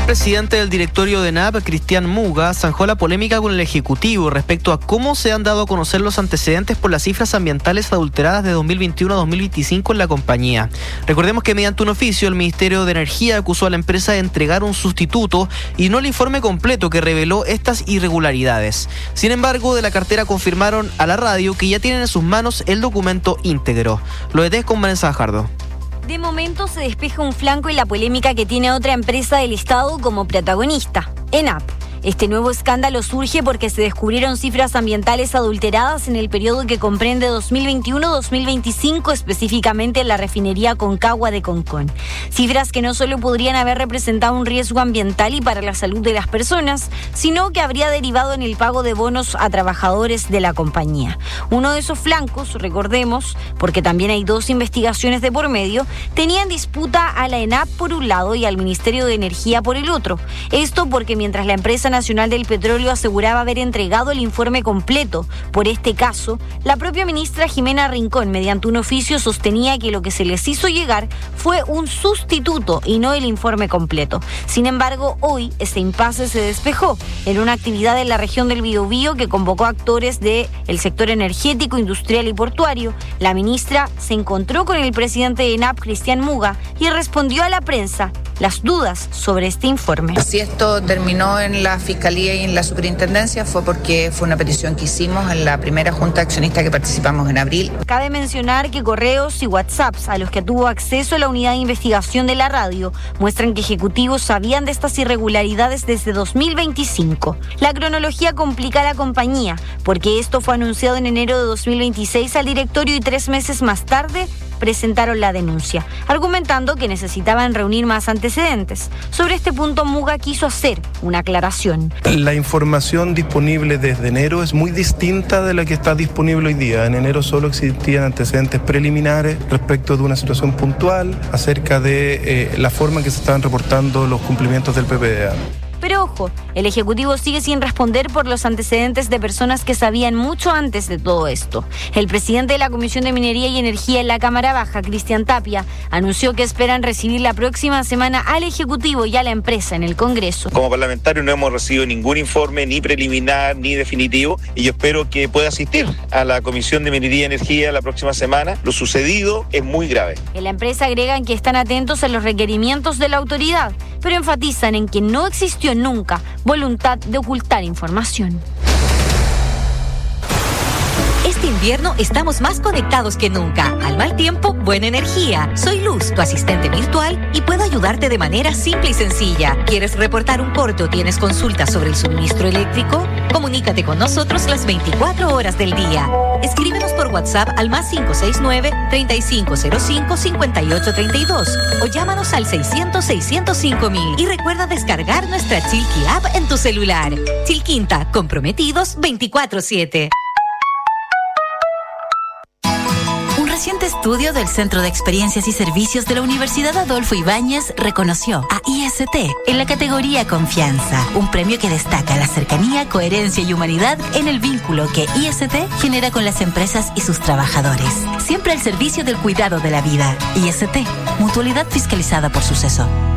presidente del directorio de ENAP, Cristian Muga, zanjó la polémica con el Ejecutivo respecto a cómo se han dado a conocer los antecedentes por las cifras ambientales adulteradas de 2021 a 2025 en la compañía. Recordemos que mediante un oficio el Ministerio de Energía acusó a la empresa de entregar un sustituto y no el informe completo que reveló estas irregularidades. Sin embargo, de la cartera confirmaron a la radio que ya tienen en sus manos el documento íntegro. Lo detalles con Vanessa Fajardo. De momento se despeja un flanco en la polémica que tiene otra empresa del Estado como protagonista, ENAP. Este nuevo escándalo surge porque se descubrieron cifras ambientales adulteradas en el periodo que comprende 2021-2025, específicamente en la refinería Concagua de Concón. Cifras que no solo podrían haber representado un riesgo ambiental y para la salud de las personas, sino que habría derivado en el pago de bonos a trabajadores de la compañía. Uno de esos flancos, recordemos, porque también hay dos investigaciones de por medio, tenía en disputa a la ENAP por un lado y al Ministerio de Energía por el otro. Esto porque mientras la empresa Nacional del Petróleo aseguraba haber entregado el informe completo por este caso, la propia ministra Jimena Rincón, mediante un oficio, sostenía que lo que se les hizo llegar fue un sustituto y no el informe completo. Sin embargo, hoy ese impasse se despejó en una actividad en la región del Biobío que convocó a actores del sector energético, industrial y portuario. La ministra se encontró con el presidente de ENAP, Cristian Muga, y respondió a la prensa las dudas sobre este informe. Si esto terminó en la Fiscalía y en la Superintendencia fue porque fue una petición que hicimos en la primera junta de accionistas que participamos en abril. Cabe mencionar que correos y WhatsApps a los que tuvo acceso la unidad de investigación de la radio muestran que ejecutivos sabían de estas irregularidades desde 2025. La cronología complica a la compañía porque esto fue anunciado en enero de 2026 al directorio y 3 meses más tarde presentaron la denuncia, argumentando que necesitaban reunir más antecedentes. Sobre este punto, Muga quiso hacer una aclaración. La información disponible desde enero es muy distinta de la que está disponible hoy día. En enero solo existían antecedentes preliminares respecto de una situación puntual acerca de la forma en que se estaban reportando los cumplimientos del PPDA. Pero ojo, el Ejecutivo sigue sin responder por los antecedentes de personas que sabían mucho antes de todo esto. El presidente de la Comisión de Minería y Energía en la Cámara Baja, Cristian Tapia, anunció que esperan recibir la próxima semana al Ejecutivo y a la empresa en el Congreso. Como parlamentario no hemos recibido ningún informe, ni preliminar, ni definitivo, y yo espero que pueda asistir a la Comisión de Minería y Energía la próxima semana. Lo sucedido es muy grave. En la empresa agregan que están atentos a los requerimientos de la autoridad, pero enfatizan en que no existió nunca voluntad de ocultar información. Este invierno estamos más conectados que nunca. Al mal tiempo, buena energía. Soy Luz, tu asistente virtual, y puedo ayudarte de manera simple y sencilla. ¿Quieres reportar un corte o tienes consultas sobre el suministro eléctrico? Comunícate con nosotros las 24 horas del día. Escríbenos por WhatsApp al +569-3505-5832 o llámanos al 600-605-000 y recuerda descargar nuestra Chilqui App en tu celular. Chilquinta, comprometidos 24/7. Un reciente estudio del Centro de Experiencias y Servicios de la Universidad Adolfo Ibáñez reconoció a IST en la categoría Confianza, un premio que destaca la cercanía, coherencia y humanidad en el vínculo que IST genera con las empresas y sus trabajadores. Siempre al servicio del cuidado de la vida. IST, mutualidad fiscalizada por Suceso.